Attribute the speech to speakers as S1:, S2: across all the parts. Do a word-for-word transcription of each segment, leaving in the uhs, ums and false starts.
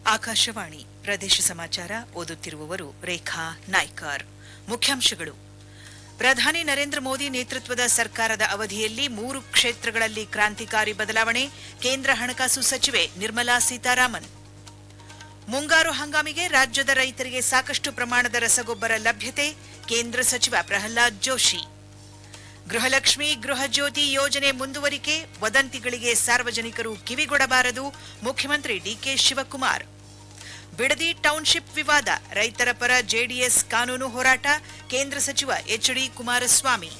S1: ಆಕಾಶವಾಣಿ ಪ್ರದೇಶ ಸಮಾಚಾರ ಓದುತ್ತಿರುವವರು ರೇಖಾ ನಾಯ್ಕರ್. ಮುಖ್ಯಾಂಶಗಳು: ಪ್ರಧಾನಿ ನರೇಂದ್ರ ಮೋದಿ ನೇತೃತ್ವದ ಸರ್ಕಾರದ ಅವಧಿಯಲ್ಲಿ ಮೂರು ಕ್ಷೇತ್ರಗಳಲ್ಲಿ ಕ್ರಾಂತಿಕಾರಿ ಬದಲಾವಣೆ, ಕೇಂದ್ರ ಹಣಕಾಸು ಸಚಿವೆ ನಿರ್ಮಲಾ ಸೀತಾರಾಮನ್. ಮುಂಗಾರು ಹಂಗಾಮಿಗೆ ರಾಜ್ಯದ ರೈತರಿಗೆ ಸಾಕಷ್ಟು ಪ್ರಮಾಣದ ರಸಗೊಬ್ಬರ ಲಭ್ಯತೆ, ಕೇಂದ್ರ ಸಚಿವ ಪ್ರಹ್ಲಾದ್ ಜೋಶಿ. ಗೃಹಲಕ್ಷ್ಮಿ ಗೃಹಜ್ಯೋತಿ ಯೋಜನೆ ಮುಂದುವರಿಕೆ, ವದಂತಿಗಳಿಗೆ ಸಾರ್ವಜನಿಕರು ಕಿವಿಗೊಡಬಾರದು, ಮುಖ್ಯಮಂತ್ರಿ ಡಿಕೆ ಶಿವಕುಮಾರ್. ಬಿಡದಿ ಟೌನ್ಶಿಪ್ ವಿವಾದ, ರೈತರ ಪರ ಜೆಡಿಎಸ್ ಕಾನೂನು ಹೋರಾಟ, ಕೇಂದ್ರ ಸಚಿವ ಎಚ್ ಡಿ ಕುಮಾರಸ್ವಾಮಿ.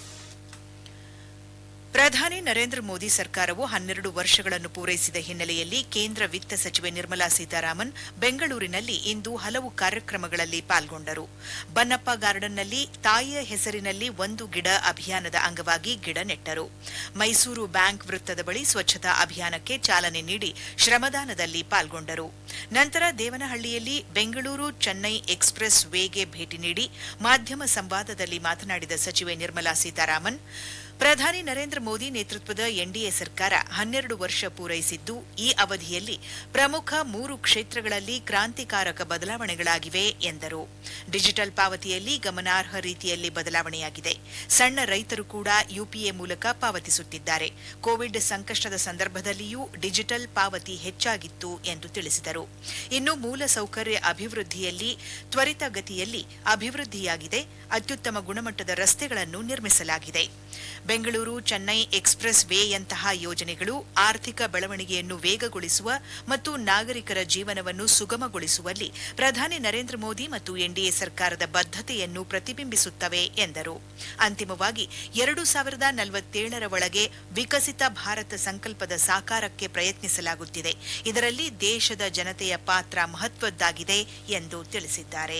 S1: ಪ್ರಧಾನಿ ನರೇಂದ್ರ ಮೋದಿ ಸರ್ಕಾರವು ಹನ್ನೆರಡು ವರ್ಷಗಳನ್ನು ಪೂರೈಸಿದ ಹಿನ್ನೆಲೆಯಲ್ಲಿ ಕೇಂದ್ರ ವಿತ್ತ ಸಚಿವೆ ನಿರ್ಮಲಾ ಸೀತಾರಾಮನ್ ಬೆಂಗಳೂರಿನಲ್ಲಿ ಇಂದು ಹಲವು ಕಾರ್ಯಕ್ರಮಗಳಲ್ಲಿ ಪಾಲ್ಗೊಂಡರು. ಬನ್ನಪ್ಪ ಗಾರ್ಡನ್ನಲ್ಲಿ ತಾಯಿಯ ಹೆಸರಿನಲ್ಲಿ ಒಂದು ಗಿಡ ಅಭಿಯಾನದ ಅಂಗವಾಗಿ ಗಿಡ ನೆಟ್ಟರು. ಮೈಸೂರು ಬ್ಯಾಂಕ್ ವೃತ್ತದ ಬಳಿ ಸ್ವಚ್ಛತಾ ಅಭಿಯಾನಕ್ಕೆ ಚಾಲನೆ ನೀಡಿ ಶ್ರಮದಾನದಲ್ಲಿ ಪಾಲ್ಗೊಂಡರು. ನಂತರ ದೇವನಹಳ್ಳಿಯಲ್ಲಿ ಬೆಂಗಳೂರು ಚೆನ್ನೈ ಎಕ್ಸ್ಪ್ರೆಸ್ ವೇಗೆ ಭೇಟಿ ನೀಡಿ ಮಾಧ್ಯಮ ಸಂವಾದದಲ್ಲಿ ಮಾತನಾಡಿದ ಸಚಿವೆ ನಿರ್ಮಲಾ ಸೀತಾರಾಮನ್, ಪ್ರಧಾನಿ ನರೇಂದ್ರ ಮೋದಿ ನೇತೃತ್ವದ ಎನ್ಡಿಎ ಸರ್ಕಾರ ಹನ್ನೆರಡು ವರ್ಷ ಪೂರೈಸಿದ್ದು, ಈ ಅವಧಿಯಲ್ಲಿ ಪ್ರಮುಖ ಮೂರು ಕ್ಷೇತ್ರಗಳಲ್ಲಿ ಕ್ರಾಂತಿಕಾರಕ ಬದಲಾವಣೆಗಳಾಗಿವೆ ಎಂದರು. ಡಿಜಿಟಲ್ ಪಾವತಿಯಲ್ಲಿ ಗಮನಾರ್ಹ ರೀತಿಯಲ್ಲಿ ಬದಲಾವಣೆಯಾಗಿದೆ. ಸಣ್ಣ ರೈತರು ಕೂಡ ಯುಪಿಎ ಮೂಲಕ ಪಾವತಿಸುತ್ತಿದ್ದಾರೆ. ಕೋವಿಡ್ ಸಂಕಷ್ಟದ ಸಂದರ್ಭದಲ್ಲಿಯೂ ಡಿಜಿಟಲ್ ಪಾವತಿ ಹೆಚ್ಚಾಗಿತ್ತು ಎಂದು ತಿಳಿಸಿದರು. ಇನ್ನು ಮೂಲಸೌಕರ್ಯ ಅಭಿವೃದ್ಧಿಯಲ್ಲಿ ತ್ವರಿತಗತಿಯಲ್ಲಿ ಅಭಿವೃದ್ಧಿಯಾಗಿದೆ. ಅತ್ಯುತ್ತಮ ಗುಣಮಟ್ಟದ ರಸ್ತೆಗಳನ್ನು ನಿರ್ಮಿಸಲಾಗಿದೆ. ಬೆಂಗಳೂರು ಚೆನ್ನೈ ಎಕ್ಸ್ಪ್ರೆಸ್ ವೇಯಂತಹ ಯೋಜನೆಗಳು ಆರ್ಥಿಕ ಬೆಳವಣಿಗೆಯನ್ನು ವೇಗಗೊಳಿಸುವ ಮತ್ತು ನಾಗರಿಕರ ಜೀವನವನ್ನು ಸುಗಮಗೊಳಿಸುವಲ್ಲಿ ಪ್ರಧಾನಿ ನರೇಂದ್ರ ಮೋದಿ ಮತ್ತು ಎನ್ಡಿಎ ಸರ್ಕಾರದ ಬದ್ಧತೆಯನ್ನು ಪ್ರತಿಬಿಂಬಿಸುತ್ತವೆ ಎಂದರು. ಅಂತಿಮವಾಗಿ ಎರಡು ಸಾವಿರದ ನಲವತ್ತೇಳರ ಒಳಗೆ ವಿಕಸಿತ ಭಾರತ ಸಂಕಲ್ಪದ ಸಾಕಾರಕ್ಕೆ ಪ್ರಯತ್ನಿಸಲಾಗುತ್ತಿದೆ. ಇದರಲ್ಲಿ ದೇಶದ ಜನತೆಯ ಪಾತ್ರ ಮಹತ್ವದ್ದಾಗಿದೆ ಎಂದು ತಿಳಿಸಿದ್ದಾರೆ.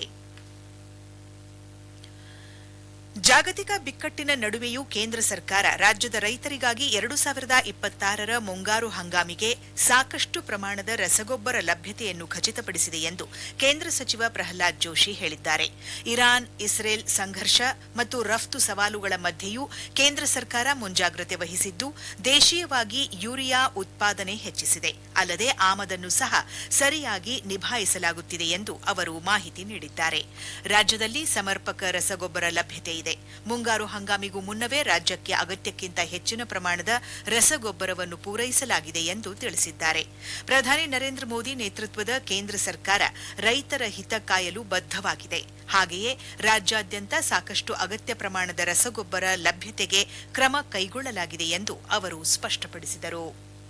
S1: ಜಾಗತಿಕ ಬಿಕ್ಕಟ್ಟಿನ ನಡುವೆಯೂ ಕೇಂದ್ರ ಸರ್ಕಾರ ರಾಜ್ಯದ ರೈತರಿಗಾಗಿ ಎರಡು ಸಾವಿರದ ಇಪ್ಪತ್ತಾರರ ಮುಂಗಾರು ಹಂಗಾಮಿಗೆ ಸಾಕಷ್ಟು ಪ್ರಮಾಣದ ರಸಗೊಬ್ಬರ ಲಭ್ಯತೆಯನ್ನು ಖಚಿತಪಡಿಸಿದೆ ಎಂದು ಕೇಂದ್ರ ಸಚಿವ ಪ್ರಹ್ಲಾದ್ ಜೋಶಿ ಹೇಳಿದ್ದಾರೆ. ಇರಾನ್ ಇಸ್ರೇಲ್ ಸಂಘರ್ಷ ಮತ್ತು ರಫ್ತು ಸವಾಲುಗಳ ಮಧ್ಯೆಯೂ ಕೇಂದ್ರ ಸರ್ಕಾರ ಮುಂಜಾಗ್ರತೆ ವಹಿಸಿದ್ದು, ದೇಶೀಯವಾಗಿ ಯೂರಿಯಾ ಉತ್ಪಾದನೆ ಹೆಚ್ಚಿಸಿದೆ. ಅಲ್ಲದೆ ಆಮದನ್ನು ಸಹ ಸರಿಯಾಗಿ ನಿಭಾಯಿಸಲಾಗುತ್ತಿದೆ ಎಂದು ಅವರು ಮಾಹಿತಿ ನೀಡಿದ್ದಾರೆ. ರಾಜ್ಯದಲ್ಲಿ ಸಮರ್ಪಕ ರಸಗೊಬ್ಬರ ಲಭ್ಯತೆ ಇದೆ. ಮುಂಗಾರು ಹಂಗಾಮಿಗೂ ಮುನ್ನವೇ ರಾಜ್ಯಕ್ಕೆ ಅಗತ್ಯಕ್ಕಿಂತ ಹೆಚ್ಚಿನ ಪ್ರಮಾಣದ ರಸಗೊಬ್ಬರವನ್ನು ಪೂರೈಸಲಾಗಿದೆ ಎಂದು ತಿಳಿಸಿದ್ದಾರೆ. ಪ್ರಧಾನಿ ನರೇಂದ್ರ ಮೋದಿ ನೇತೃತ್ವದ ಕೇಂದ್ರ ಸರ್ಕಾರ ರೈತರ ಹಿತ ಕಾಯಲು ಬದ್ಧವಾಗಿದೆ. ಹಾಗೆಯೇ ರಾಜ್ಯಾದ್ಯಂತ ಸಾಕಷ್ಟು ಅಗತ್ಯ ಪ್ರಮಾಣದ ರಸಗೊಬ್ಬರ ಲಭ್ಯತೆಗೆ ಕ್ರಮ ಕೈಗೊಳ್ಳಲಾಗಿದೆ ಎಂದು ಅವರು ಸ್ಪಷ್ಟಪಡಿಸಿದರು.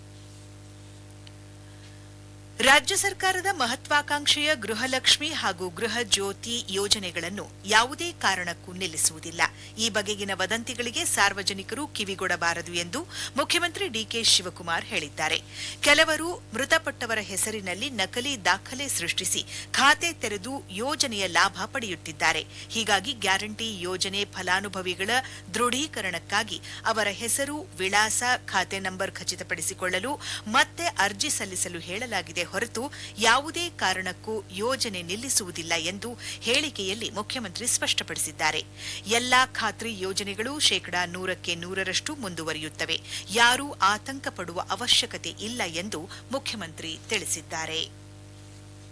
S1: ರಾಜ್ಯ ಸರ್ಕಾರದ ಮಹತ್ವಾಕಾಂಕ್ಷೆಯ ಗೃಹಲಕ್ಷ್ಮಿ ಹಾಗೂ ಗೃಹ ಜ್ಯೋತಿ ಯೋಜನೆಗಳನ್ನು ಯಾವುದೇ ಕಾರಣಕ್ಕೂ ನಿಲ್ಲಿಸುವುದಿಲ್ಲ. ಈ ಬಗೆಗಿನ ವದಂತಿಗಳಿಗೆ ಸಾರ್ವಜನಿಕರು ಕಿವಿಗೊಡಬಾರದು ಎಂದು ಮುಖ್ಯಮಂತ್ರಿ ಡಿಕೆ ಶಿವಕುಮಾರ್ ಹೇಳಿದ್ದಾರೆ. ಕೆಲವರು ಮೃತಪಟ್ಟವರ ಹೆಸರಿನಲ್ಲಿ ನಕಲಿ ದಾಖಲೆ ಸೃಷ್ಟಿಸಿ ಖಾತೆ ತೆರೆದು ಯೋಜನೆಯ ಲಾಭ ಪಡೆಯುತ್ತಿದ್ದಾರೆ. ಹೀಗಾಗಿ ಗ್ಯಾರಂಟಿ ಯೋಜನೆ ಫಲಾನುಭವಿಗಳ ದೃಢೀಕರಣಕ್ಕಾಗಿ ಅವರ ಹೆಸರು, ವಿಳಾಸ, ಖಾತೆ ನಂಬರ್ ಖಚಿತಪಡಿಸಿಕೊಳ್ಳಲು ಮತ್ತೆ ಅರ್ಜಿ ಸಲ್ಲಿಸಲು ಹೇಳಲಾಗಿದೆ ಹೊರತು ಯಾವುದೇ ಕಾರಣಕ್ಕೂ ಯೋಜನೆ ನಿಲ್ಲಿಸುವುದಿಲ್ಲ ಎಂದು ಹೇಳಿಕೆಯಲ್ಲಿ ಮುಖ್ಯಮಂತ್ರಿ ಸ್ಪಷ್ಟಪಡಿಸಿದ್ದಾರೆ. ಎಲ್ಲಾ ಖಾತ್ರಿ ಯೋಜನೆಗಳು ಶೇಕಡಾ ನೂರಕ್ಕೆ ನೂರರಷ್ಟು ಮುಂದುವರಿಯುತ್ತವೆ. ಯಾರೂ ಆತಂಕ ಪಡುವ ಅವಶ್ಯಕತೆ ಇಲ್ಲ ಎಂದು ಮುಖ್ಯಮಂತ್ರಿ ತಿಳಿಸಿದ್ದಾರೆ.